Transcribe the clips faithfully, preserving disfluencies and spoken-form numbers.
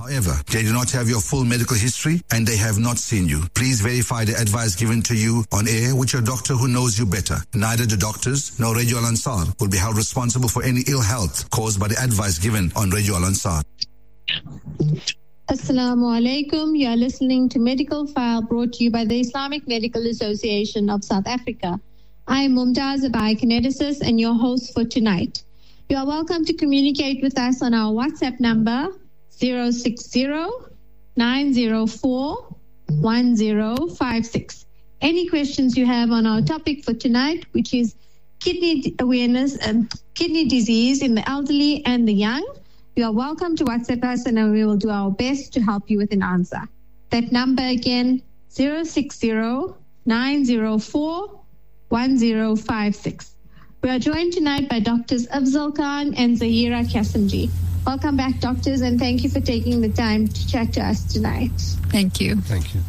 However, they do not have your full medical history and they have not seen you. Please verify the advice given to you on air with your doctor who knows you better. Neither the doctors nor Radio Al Ansar will be held responsible for any ill health caused by the advice given on Radio Al Ansar. Assalamu alaikum. You are listening to Medical File, brought to you by the Islamic Medical Association of South Africa. I am Mumtaz, a biokineticist and your host for tonight. You are welcome to communicate with us on our WhatsApp number zero six zero, nine zero four, one zero five six. Any questions you have on our topic for tonight, which is kidney awareness and kidney disease in the elderly and the young, you are welcome to WhatsApp us and we will do our best to help you with an answer. That number again, zero six zero, nine zero four, one zero five six. We are joined tonight by Doctors Afzal Khan and Zahira Kasimji. Welcome back, doctors, and thank you for taking the time to chat to us tonight. Thank you. Thank you.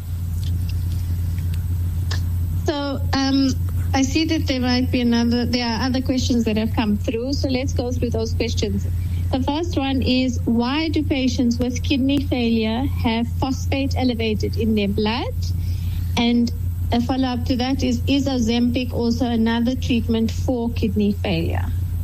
So um, I see that there might be another, there are other questions that have come through, so let's go through those questions. The first one is, why do patients with kidney failure have phosphate elevated in their blood? And a follow-up to that is, is Ozempic also another treatment for kidney failure?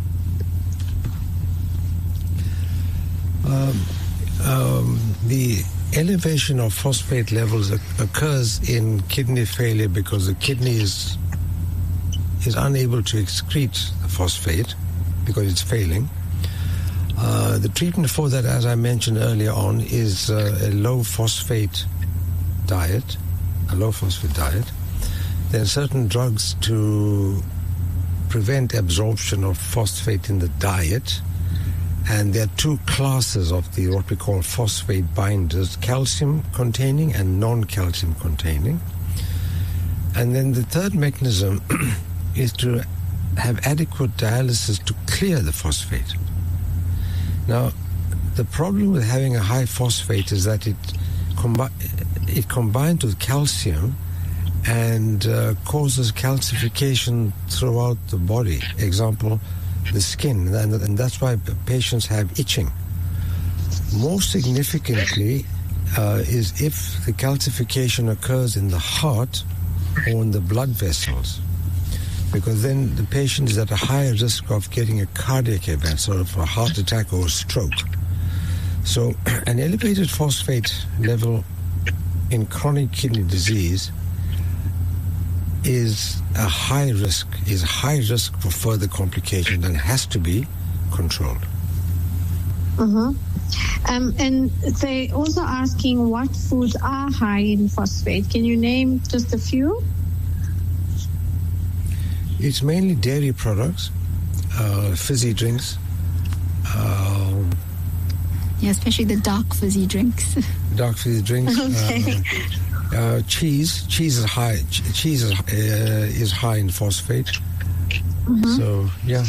Um, um, the elevation of phosphate levels occurs in kidney failure because the kidney is, is unable to excrete the phosphate because it's failing. Uh, the treatment for that, as I mentioned earlier on, is uh, a low phosphate diet, a low phosphate diet. There are certain drugs to prevent absorption of phosphate in the diet, and there are two classes of the what we call phosphate binders, calcium containing and non-calcium containing. And then the third mechanism is to have adequate dialysis to clear the phosphate. Now, the problem with having a high phosphate is that it, combi- it combines with calcium and uh, causes calcification throughout the body. Example, the skin, and, and that's why patients have itching. More significantly uh, is if the calcification occurs in the heart or in the blood vessels, because then the patient is at a higher risk of getting a cardiac event, sort of a heart attack or a stroke. So an elevated phosphate level in chronic kidney disease is a high risk, is a high risk for further complications and has to be controlled. Uh-huh. Um, and they're also asking what foods are high in phosphate. Can you name just a few? It's mainly dairy products, uh, fizzy drinks. Um, yeah, especially the dark fizzy drinks. Dark fizzy drinks. Okay. Uh, uh, cheese. Cheese is high. Ch- cheese is, uh, is high in phosphate. Mm-hmm. So, yeah.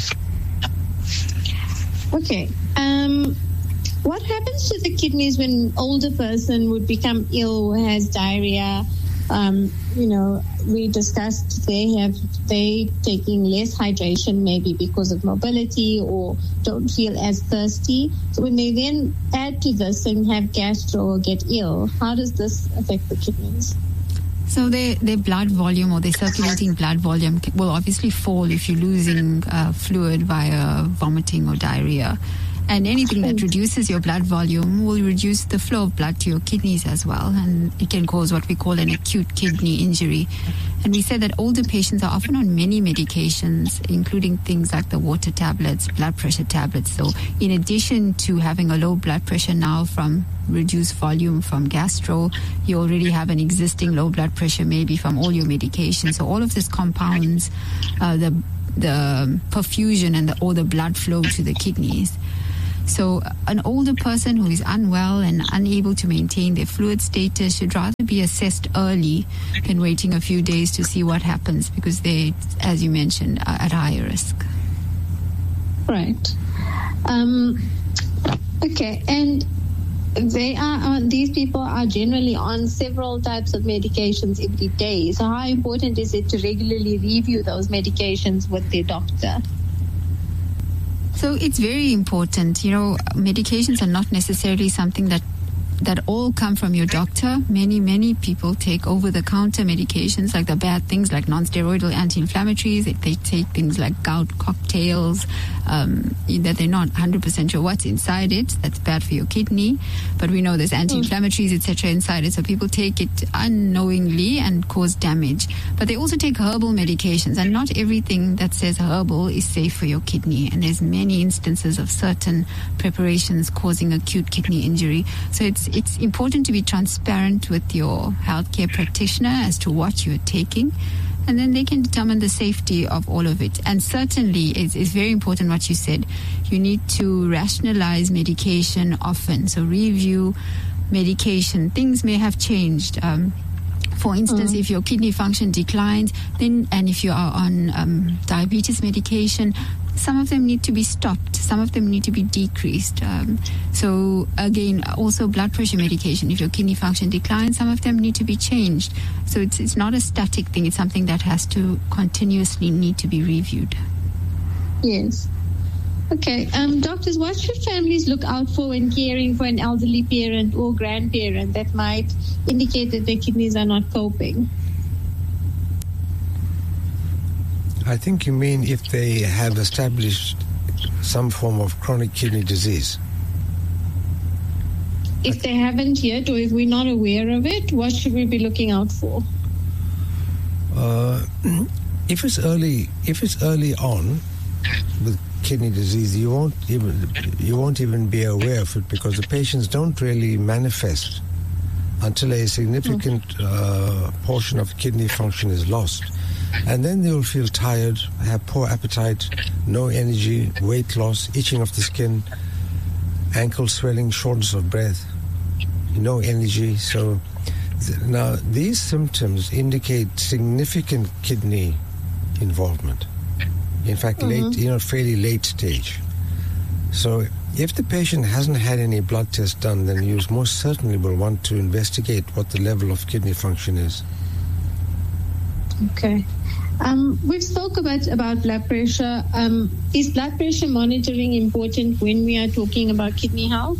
Okay. Um, what happens to the kidneys when an older person would become ill or has diarrhea? Um, you know, we discussed they have they taking less hydration maybe because of mobility or don't feel as thirsty. So when they then add to this and have gastro or get ill, how does this affect the kidneys? So their, their blood volume or their circulating blood volume will obviously fall if you're losing uh, fluid via vomiting or diarrhea. And anything that reduces your blood volume will reduce the flow of blood to your kidneys as well. And it can cause what we call an acute kidney injury. And we said that older patients are often on many medications, including things like the water tablets, blood pressure tablets. So in addition to having a low blood pressure now from reduced volume from gastro, you already have an existing low blood pressure maybe from all your medications. So all of this compounds uh, the the perfusion and the, or the blood flow to the kidneys. So an older person who is unwell and unable to maintain their fluid status should rather be assessed early than waiting a few days to see what happens, because they, as you mentioned, are at higher risk. Right. Um, okay. And they are on, these people are generally on several types of medications every day. So how important is it to regularly review those medications with their doctor? So it's very important. You know, medications are not necessarily something that that all come from your doctor. Many, many people take over-the-counter medications, like the bad things like non-steroidal anti-inflammatories. They, they take things like gout cocktails, um, that they're not one hundred percent sure what's inside it. That's bad for your kidney. But we know there's anti-inflammatories, et cetera inside it. So people take it unknowingly and cause damage. But they also take herbal medications. And not everything that says herbal is safe for your kidney. And there's many instances of certain preparations causing acute kidney injury. So it's it's important to be transparent with your healthcare practitioner as to what you're taking, and then they can determine the safety of all of it. And certainly it's, it's very important what you said. You need to rationalize medication often. So review medication. Things may have changed. Um, For instance, mm. if your kidney function declines, then and if you are on um, diabetes medication, some of them need to be stopped. Some of them need to be decreased. Um, so again, also blood pressure medication. If your kidney function declines, some of them need to be changed. So it's it's not a static thing. It's something that has to continuously need to be reviewed. Yes. Okay. Um, doctors, what should families look out for when caring for an elderly parent or grandparent that might indicate that their kidneys are not coping? I think you mean if they have established some form of chronic kidney disease. If they haven't yet, or if we're not aware of it, what should we be looking out for? Uh, if it's early, if it's early on with kidney disease, you won't even you won't even be aware of it, because the patients don't really manifest until a significant uh, portion of kidney function is lost. And then they will feel tired, have poor appetite, no energy, weight loss, itching of the skin, ankle swelling, shortness of breath, no energy. So th- now these symptoms indicate significant kidney involvement. In fact, mm-hmm. late, you know, fairly late stage. So if the patient hasn't had any blood tests done, then you most certainly will want to investigate what the level of kidney function is. Okay. Um, we've spoke about, about blood pressure. Um, is blood pressure monitoring important when we are talking about kidney health?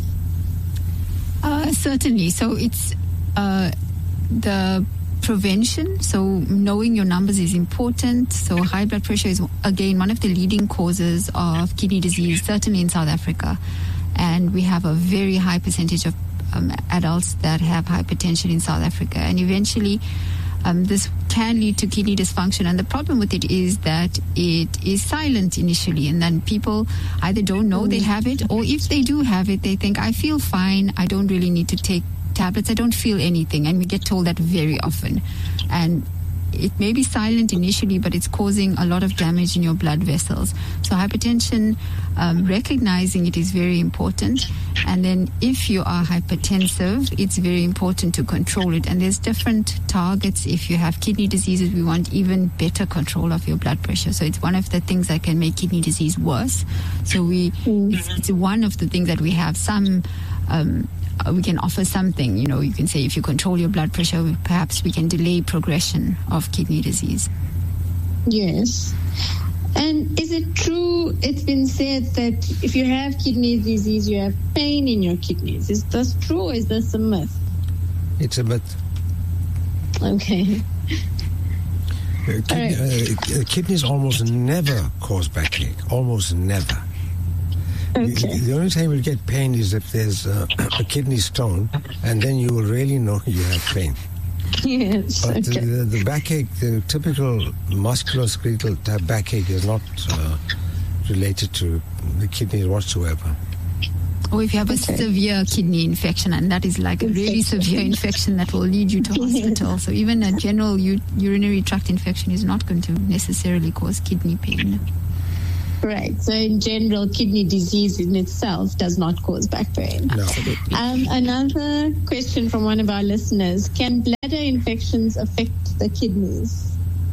Uh, certainly. So it's uh, the prevention. So knowing your numbers is important. So high blood pressure is, again, one of the leading causes of kidney disease, certainly in South Africa. And we have a very high percentage of um, adults that have hypertension in South Africa. And eventually, Um, this can lead to kidney dysfunction, and the problem with it is that it is silent initially, and then people either don't know they have it, or if they do have it, they think, I feel fine, I don't really need to take tablets, I don't feel anything, and we get told that very often. And it may be silent initially, but it's causing a lot of damage in your blood vessels. So hypertension, um, recognizing it is very important. And then if you are hypertensive, it's very important to control it. And there's different targets. If you have kidney diseases, we want even better control of your blood pressure. So it's one of the things that can make kidney disease worse. So we, mm. it's, it's one of the things that we have some, um, we can offer something, you know, you can say if you control your blood pressure, perhaps we can delay progression of kidney disease. Yes. And is it true, it's been said that if you have kidney disease, you have pain in your kidneys. Is this true, or is this a myth? It's a myth. Okay. Uh, kidney, right. uh, kidneys almost never cause backache, almost never. Okay. The, the only time you'll get pain is if there's uh, a kidney stone, and then you will really know you have pain. Yes. But okay. the, the backache, the typical musculoskeletal backache is not uh, related to the kidneys whatsoever. Or if you have okay. a severe kidney infection, and that is like a really severe infection that will lead you to hospital. So even a general u- urinary tract infection is not going to necessarily cause kidney pain. Right. So in general, kidney disease in itself does not cause back pain. No. Absolutely. Um, another question from one of our listeners. Can bladder infections affect the kidneys?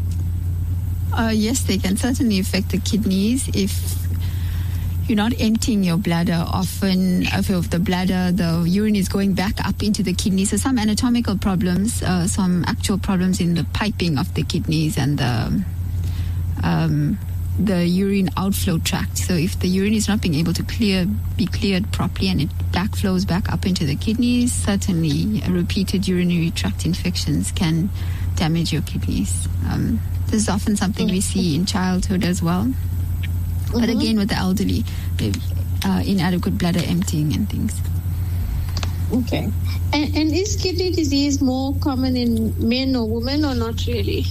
Uh, yes, they can certainly affect the kidneys if you're not emptying your bladder often. If the bladder, the urine is going back up into the kidneys. So some anatomical problems, uh, some actual problems in the piping of the kidneys and the... Um, the urine outflow tract. So if the urine is not being able to clear, be cleared properly, and it backflows back up into the kidneys, certainly repeated urinary tract infections can damage your kidneys. Um, this is often something we see in childhood as well. Mm-hmm. But again, with the elderly, uh, inadequate bladder emptying and things. Okay. And, and is kidney disease more common in men or women, or not really?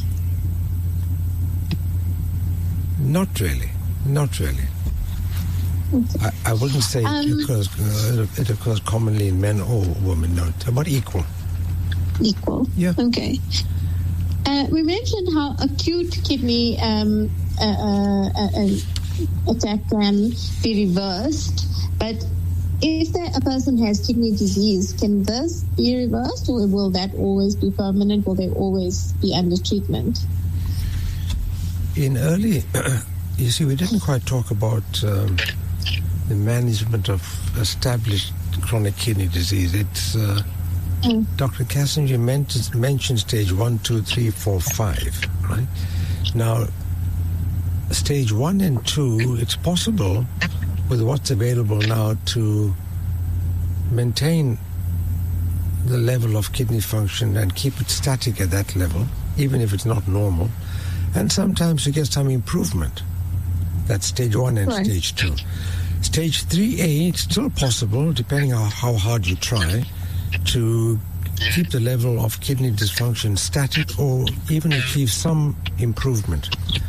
Not really. Not really. Okay. I, I wouldn't say um, it, occurs, uh, it occurs commonly in men or women. No, it's about equal. Equal? Yeah. Okay. Uh, we mentioned how acute kidney um, uh, uh, uh, attack can be reversed, but if the, a person has kidney disease, can this be reversed, or will that always be permanent? Will they always be under treatment? In early, you see, we didn't quite talk about um, the management of established chronic kidney disease. It's uh, mm. Doctor Kassinger mentioned, mentioned stage one, two, three, four, five, right? Now, stage one and two, it's possible with what's available now to maintain the level of kidney function and keep it static at that level, even if it's not normal. And sometimes you get some improvement. That's stage one and right. stage two. Stage three A, it's still possible, depending on how hard you try, to keep the level of kidney dysfunction static or even achieve some improvement.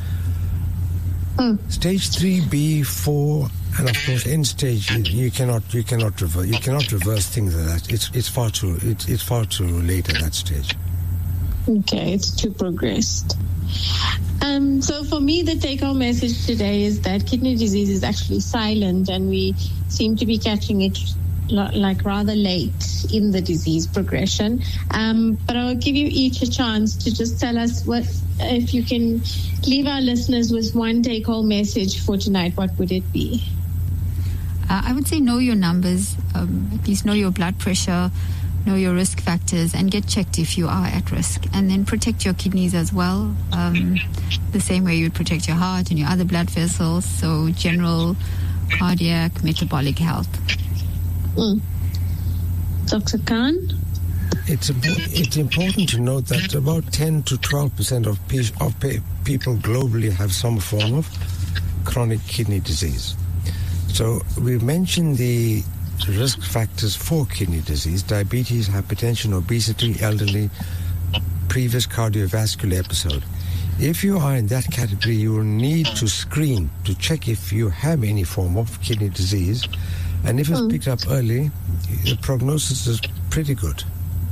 Mm. Stage three B, four, and of course end stage, you, you cannot you cannot reverse you cannot reverse things like that. It's it's far too it's it's far too late at that stage. Okay, it's too progressed. Um, so for me, the take-home message today is that kidney disease is actually silent, and we seem to be catching it like rather late in the disease progression. Um, but I will give you each a chance to just tell us what, if you can leave our listeners with one take-home message for tonight, what would it be? Uh, I would say know your numbers, um, at least know your blood pressure, know your risk factors, and get checked if you are at risk. And then protect your kidneys as well, um, the same way you would protect your heart and your other blood vessels. So general cardiac, metabolic health. Mm. Doctor Khan? It's, impo- it's important to note that about ten to twelve percent of, pe- of pe- people globally have some form of chronic kidney disease. So we've mentioned the risk factors for kidney disease: diabetes, hypertension, obesity, elderly, previous cardiovascular episode. If you are in that category, you will need to screen to check if you have any form of kidney disease. And if it's mm. picked up early, the prognosis is pretty good.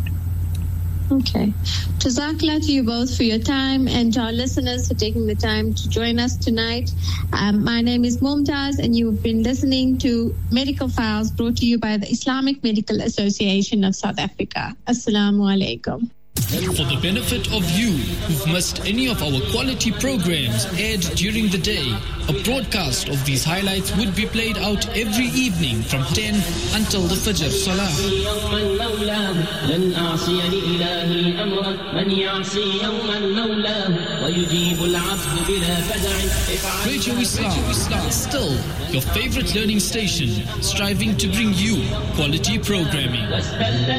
Okay. Jazakallah to you both for your time, and to our listeners for taking the time to join us tonight. Um, my name is Mumtaz, and you've been listening to Medical Files, brought to you by the Islamic Medical Association of South Africa. Assalamu alaikum. For the benefit of you who've missed any of our quality programs aired during the day, a broadcast of these highlights would be played out every evening from ten until the Fajr Salah. Radio Islam, Islam, still your favorite learning station, striving to bring you quality programming.